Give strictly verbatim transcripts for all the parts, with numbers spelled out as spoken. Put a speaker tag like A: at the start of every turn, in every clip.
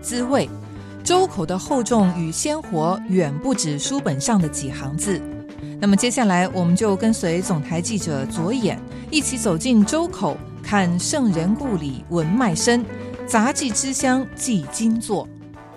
A: 滋味。周口的厚重与鲜活远不止书本上的几行字。那么接下来我们就跟随总台记者左眼一起走进周口，看圣人故里文脉深，杂技之乡记今作。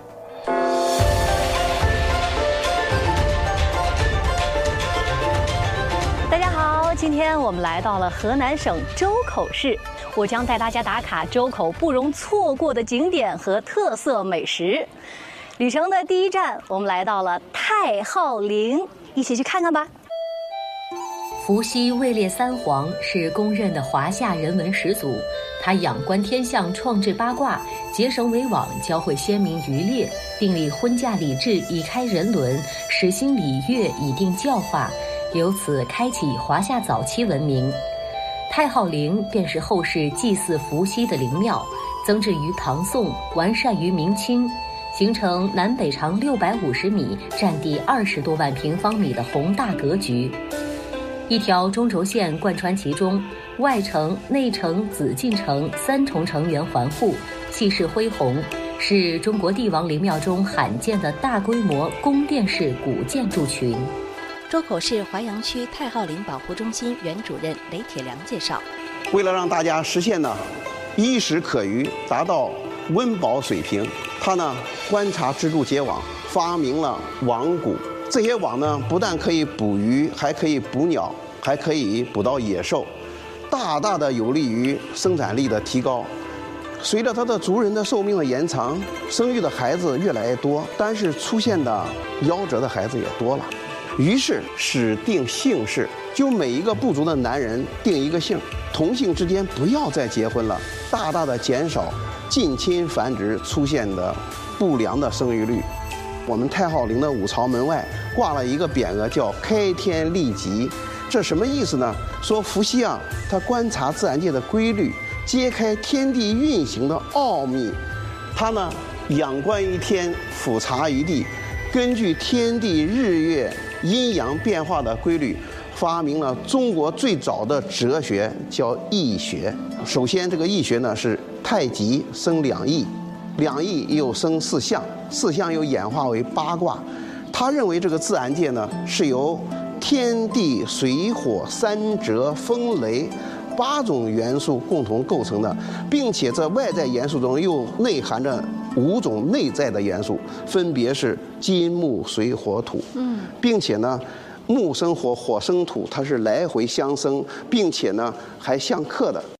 B: 大家好，今天我们来到了河南省周口市，我将带大家打卡周口不容错过的景点和特色美食。旅程的第一站，我们来到了太昊陵，一起去看看吧。
C: 伏羲位列三皇，是公认的华夏人文始祖。他仰观天象，创制八卦，结绳为网，教会先民渔猎，订立婚嫁礼制，以开人伦，始兴礼乐，以定教化，由此开启华夏早期文明。太昊陵便是后世祭祀伏羲的陵庙，增置于唐宋，完善于明清，形成南北长六百五十米、占地二十多万平方米的宏大格局。一条中轴线贯穿其中，外城、内城、紫禁城三重城垣环护，气势恢宏，是中国帝王陵庙中罕见的大规模宫殿式古建筑群。
D: 周口市华阳区太昊陵保护中心原主任雷铁良介绍，
E: 为了让大家实现呢衣食可虞，达到温饱水平，他呢观察蜘蛛结网，发明了网蛊。这些网呢不但可以捕鱼，还可以捕鸟，还可以捕到野兽，大大的有利于生产力的提高。随着他的族人的寿命的延长，生育的孩子越来越多，但是出现的夭折的孩子也多了。于是始定姓氏，就每一个部族的男人定一个姓，同姓之间不要再结婚了，大大的减少近亲繁殖出现的不良的生育率。我们太昊陵的五朝门外挂了一个匾额，叫开天立极。这什么意思呢？说伏羲啊，他观察自然界的规律，揭开天地运行的奥秘。他呢仰观于天，俯察于地，根据天地日月阴阳变化的规律，发明了中国最早的哲学，叫易学。首先这个易学呢是太极生两仪，两仪又生四象，四象又演化为八卦。他认为这个自然界呢是由天地水火山泽风雷八种元素共同构成的，并且在外在元素中又内含着五种内在的元素，分别是金木水火土。嗯，并且呢木生火，火生土，它是来回相生，并且呢还相克的。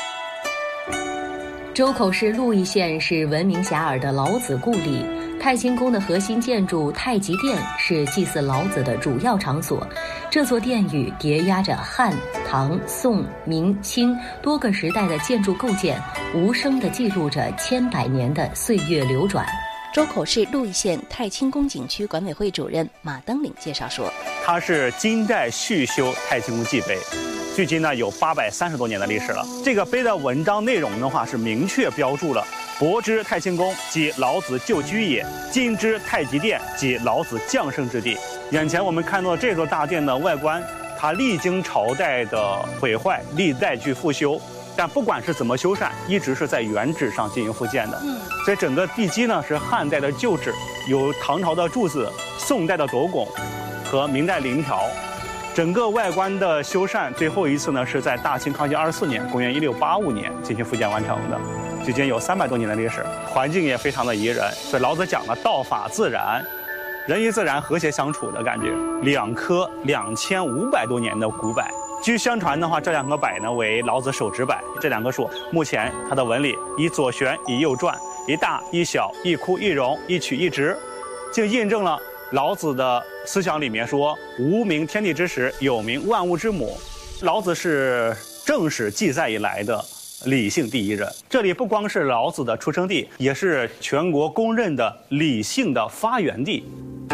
C: 周口市鹿邑县是闻名遐迩的老子故里，太清宫的核心建筑太极殿是祭祀老子的主要场所。这座殿宇叠压着汉、唐、宋、明、清多个时代的建筑构件，无声地记录着千百年的岁月流转。
D: 周口市鹿邑县太清宫景区管委会主任马登岭介绍说，
F: 它是金代续修太清宫祭碑，距今呢有八百三十多年的历史了。这个碑的文章内容的话是明确标注了博之太清宫即老子旧居也，今之太极殿即老子降生之地。眼前我们看到这座大殿的外观，它历经朝代的毁坏，历代去复修，但不管是怎么修缮，一直是在原址上进行复建的。嗯，所以整个地基呢是汉代的旧址，有唐朝的柱子、宋代的斗拱和明代檩条。整个外观的修缮最后一次呢是在大清康熙二十四年，公元一六八五年进行复建完成的，距今有三百多年的历史，环境也非常的宜人。所以老子讲了道法自然，人与自然和谐相处的感觉。两棵两千五百多年的古柏，据相传的话，这两棵柏呢为老子手指柏。这两棵树目前它的纹理以左旋以右转，一大一小，一枯一荣，一曲一直，就印证了老子的思想里面说无名天地之始，有名万物之母。老子是正史记载以来的理性第一人，这里不光是老子的出生地，也是全国公认的理性的发源地。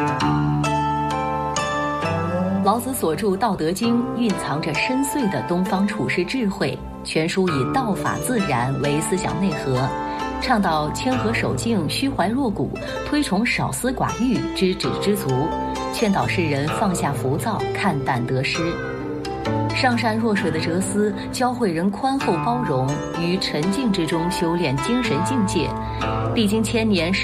C: 老子所著《道德经》蕴藏着深邃的东方处世智慧，全书以道法自然为思想内核，倡导谦和守静、虚怀若谷，推崇少思寡欲、知止知足，劝导世人放下浮躁、看淡得失。上善若水的哲思教会人宽厚包容，于沉静之中修炼精神境界，历经千年